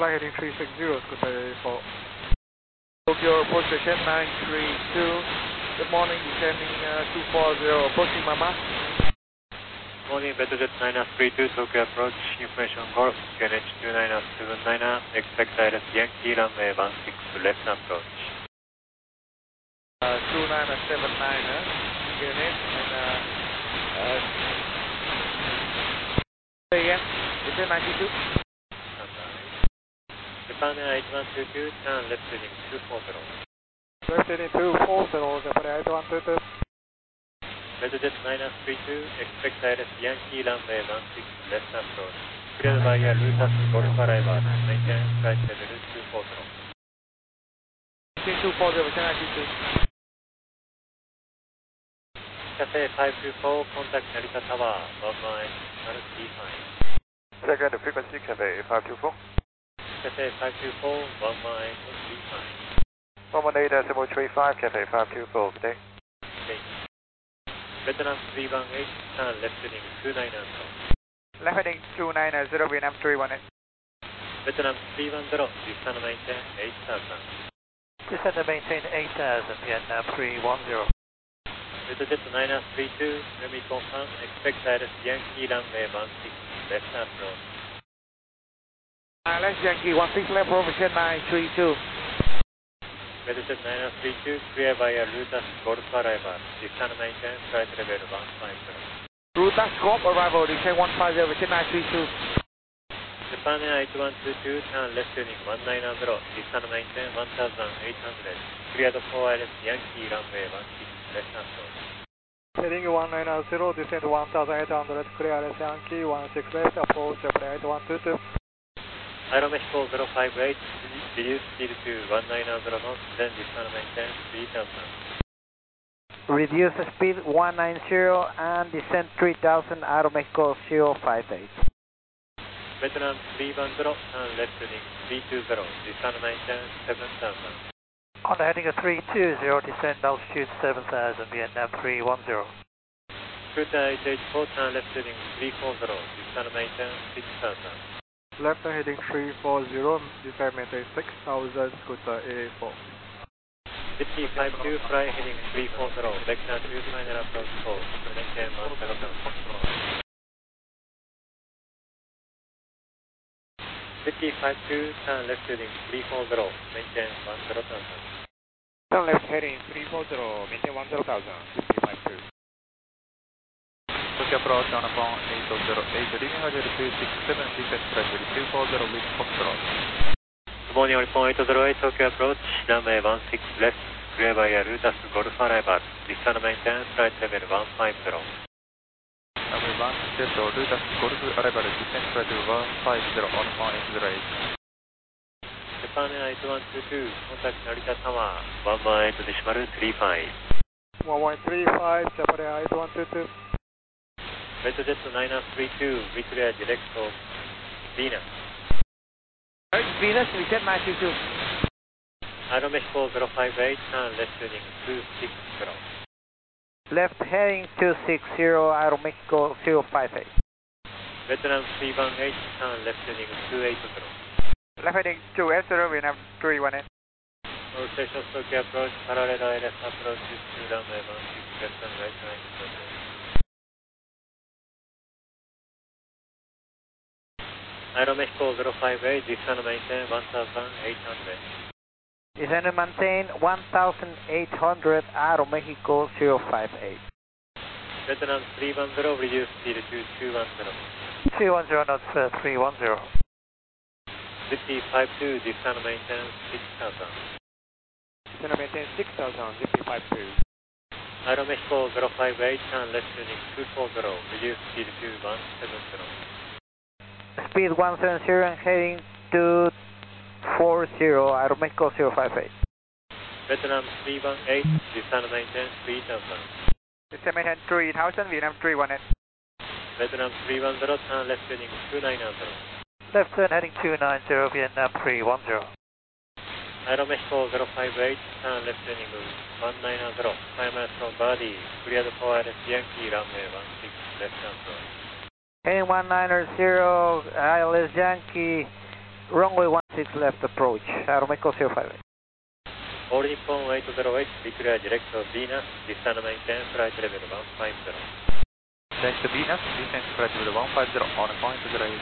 flight heading 360, Scooter 4. Tokyo approach station 932. Good morning, descending 240, approaching my mark. Morning, Betterjet 932, Tokyo approach, information Golf, QNH 2979, expect ILS Yankee runway 16 left approach. 2979, QNH, and say again, is it 92? Japan Air 8122, turn left heading 240. Left heading 240, Japan Air 8122. Betterjet 932, expect ILS Yankee runway 16 left approach. Cleared by Air Lutas Golf arrival, maintain flight level 240. 240, return 92. Cathay 524, contact Narita Tower, 11 35. Second frequency, Cathay 524. Cathay 524, 11 35. 118.35, Cathay 524, good day. Okay. Vietnam 318, turn left heading 290. Left heading 290, Vietnam 318. Vietnam 310, descend maintain 8000. Descend and maintain 8000, Vietnam 310. Vietjet 932, let me confirm, expect ILS Yankee runway 16 left approach. ILS Yankee 16 left, provision 932. Vietjet 932, clear by Air Lutas Golf arrival, descend maintain flight level 150. Rutas Golf arrival, descend 150, return 932. Japan Air 8122, turn left heading 190, descend maintain 1800. Cleared for ILS Yankee runway 16 left approach. Heading 190, descend 1800, clear ILS Yankee 16 left, approach Japan Air 8122. Aeromexico 058, reduce speed to 190 knots, then descend maintain 3000. Reduce speed 190 and descend 3000, Aeromexico 058. Vietnam 310, turn left heading 320, descend maintain 7000. On the heading of 320, descend altitude 7000, Vietnam 310. Scooter 884, turn left heading 340, descend maintain 6000. Left heading 340, descend maintain 6000, Scooter 884. 5052, fly heading 340, vector 2 final approach 4, maintain 1000. 5052, turn left heading 340, maintain 1000. Turn left heading 340, maintain 1000, 5052. Tokyo approach on phone 808, leaving Hotel 267, descent flight 240 with Foxtrot. Good morning, Oricon 808, Tokyo approach, runway 16 left, clear by Air Lutas Golf arrival, descend maintain flight level 150. Runway 16 left, Lutas Golf arrival, descent flight 150 on phone 808. Japan Air 8122, contact Narita Tower, 118.35. 1135, Japan Air 8122. Betterjet 932, we clear direct of Venus. Venus, return 932. Aeromexico 058, turn left heading 260. Left heading 260, Aeromexico 058. Vietnam 318, turn left heading 280. Left heading 280, Vietnam 318. All stations Tokyo approach, parallel ILS approach to runway 16 left and right 90. Aeromexico 058, descend maintain 1800. Descend and maintain 1800, Aeromexico 058. Vietnam 310, reduce speed to 210. 310 knots, 310. 5052, descend maintain 6000. Descend maintain 6000, 5052. Aeromexico 058, turn left heading 240, reduce speed to 170. Speed 170 and heading 240, Aeromexico 058. Vietnam 318, descend maintain 3000. Descend maintain 3000, Vietnam 318. Vietnam 310, turn left heading 290. Left turn heading 290, Vietnam 310. Aeromexico 058, turn left heading 190, 5 miles from Body, cleared for ILS Yankee runway 16 left approach. Heading 190, ILS Yankee, runway 1. 6 left approach, Aeromexico 058. All Nippon 808, declare direct to Venus, descend maintain flight level 150. Direct to Venus, descent flight level 150 on point to the right.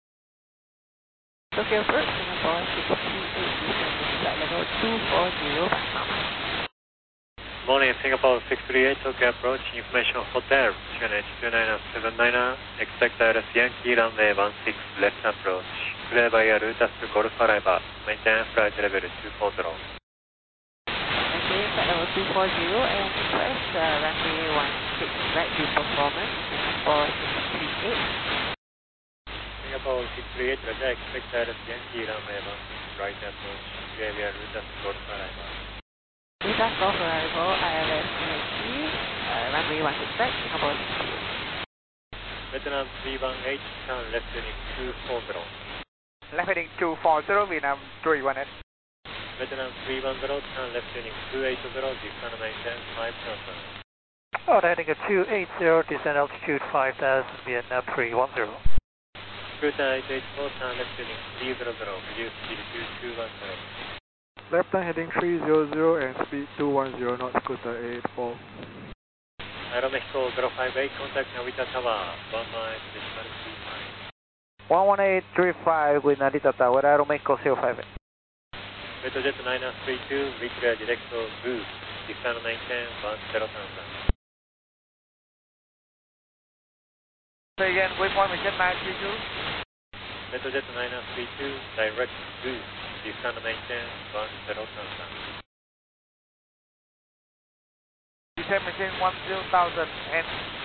Tokyo approach, Singapore 638, descending flight level 240, back Morning, Singapore 638, Tokyo approach, information hotel, QNH 2979, expect ILS Yankee runway 16 left approach, clear by Lutas Golf Arrival, maintain flight level 240. Okay, flight level 240 and request runway 16 right to performance, Singapore 638. Singapore 638, Roger, expect ILS Yankee runway 16 right approach, clear by Lutas Golf Arrival. Lutas Golf Arrival, ILS Yankee, runway 16 right, Singapore 638. Vietnam 318, turn left heading 240. Left heading 240, Vietnam 318. Vietnam 310, turn left heading 280, descend maintain 5000. Oh, heading at 280, descend altitude 5000, Vietnam 310. Scooter 884, turn left heading 300, reduce speed to 210. Left turn heading 300 and speed 210 knots, Scooter 884. Aeromexico 058, contact Narita Tower, 1 mile, decimal 11835 with Narita Tower, Aeromexico 058. Metrojet 932, declare direct to boost, descend maintain 10,000. Say again, waypoint with Jet 932. Metrojet 932, direct boost, descend maintain 10,000. Descend maintain 10,000 and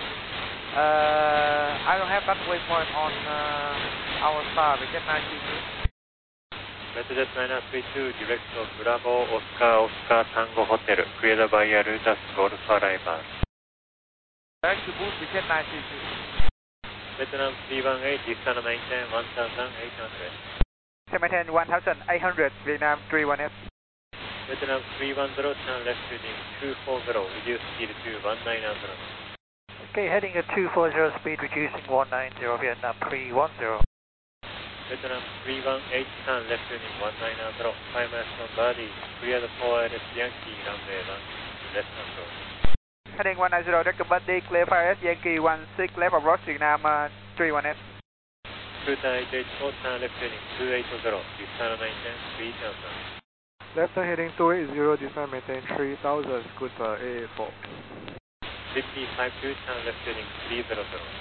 I don't have that waypoint on our star with Jet 932. Metrojet 932, direct to Bravo, Oscar, Tango Hotel, cleared by Lutas Golf Arrival. Direct to boost with Jet 932. Vietnam 318, descend maintain 1,800. Maintain 1,800, Vietnam 318. Vietnam 310, turn left heading 240, reduce speed to 190. Okay, heading at 240, speed reducing 190, Vietnam 310. Vietnam 318, turn left heading 190, 5 miles from Bali, cleared for ILS Yankee runway 16 left approach. Heading 190, direct to Buddy, clear for ILS Yankee 16 left approach, Vietnam 318. Scooter 884, turn left heading 280, descend maintain 3000. Left turn heading 280, descend maintain 3000, Scooter 884. 5052, turn left heading 300.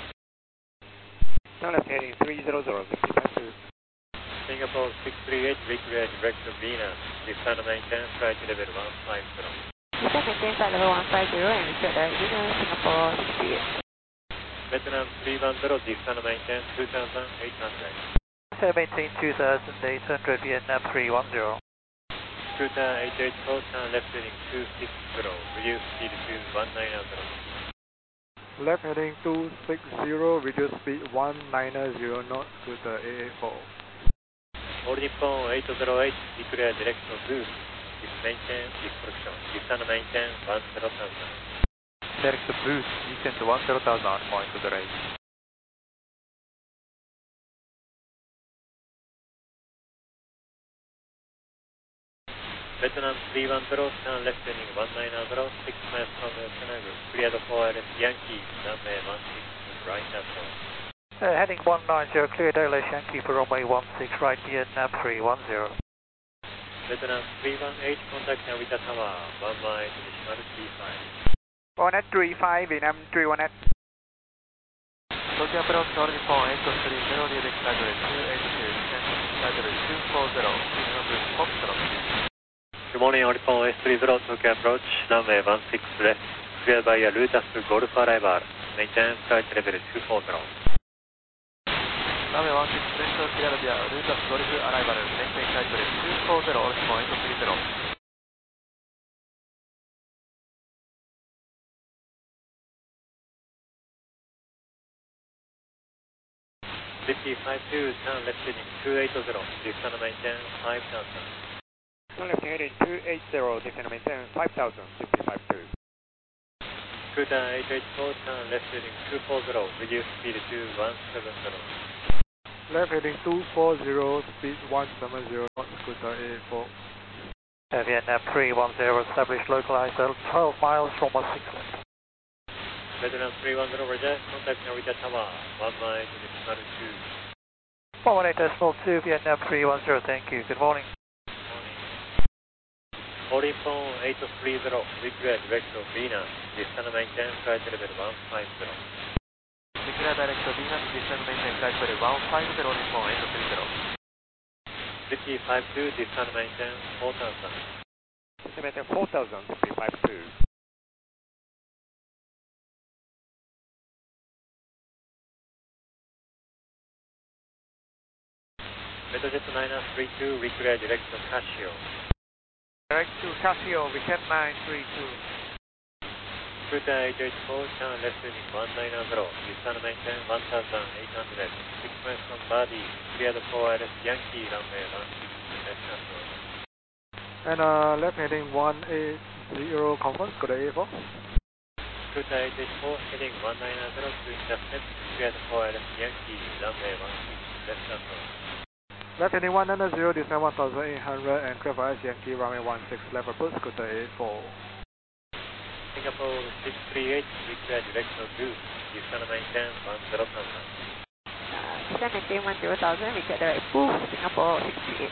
Turn left heading 300, 552. Singapore 638, declare direct to Venus, descend maintain flight level 150. Descend maintain flight level 150 and return direct Venus, Singapore 638. Vietnam 310, descend maintain 2800. So maintain 2800, Vietnam 310. Scooter 884, turn left heading 260, reduce speed to 190. Left heading 260, reduce speed 190 knots, Scooter 884. All Nippon 808, declare direct to boost, maintain destruction, descend maintain 10,000. Direct to boost, descent to 10,000 on point to the right. Vietnam 310, turn left heading 190, 6 miles from Yoshinaga, cleared for ILS Yankee, runway 16, right approach. Heading 190, cleared ILS Yankee for runway 16 right, Vietnam 310. Vietnam 318, contact Narita Tower, 1 mile, decimal 35. 135, Vietnam 318. Tokyo approach, all Nippon 830, direct flight level 282, descent flight level 240, 300 Foxtrot. Good morning, all Nippon S30, Tokyo approach, runway 16 left, cleared by Lutas Golf Arrival, maintain flight level 240. Runway 16 left, cleared via Lutas Golf Arrival, maintain flight level 240, all Nippon 830. 5052, turn left heading 280, descend maintain 5000. Turn left heading 280, descend maintain 5000, 5052. Scooter 884, turn left heading 240, reduce speed to 170. Left heading 240, speed 170, scooter A4. Vietnam 310, established localized 12 miles from 16 left. Vietnam 310, roger. Contact Narita Tower, 1 mile to decimal 118.2, Vietnam 310, thank you. Good morning. 2. Holding phone 830, declare direct of Venus, descend maintain flight level 150. Declare direct Venus, descend maintain flight level 150, Nippon 830. 5052, descend maintain 4000. Maintain 4000, 352. Metrojet 932, declare direct of Casio. Direct to Casio, weekend 932. Scooter 884, turn left heading 190, descend maintain 1800. 6 miles from Body, cleared for ILS Yankee, runway 16, left approach. And left heading 180, confirm, scooter A4. Scooter 884, heading 190 to intercept, cleared for ILS Yankee, runway 16, left approach. Left heading 190, descend 1800 and clear for ILS Yankee, runway 16, left approach, scooter A4. Singapore 638, declare directional route, descend maintain 10,000. Descend maintain 10,000, we get direct move, Singapore 638.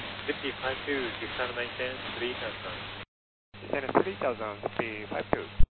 5052, descend maintain 3000. Descend 3000, 352.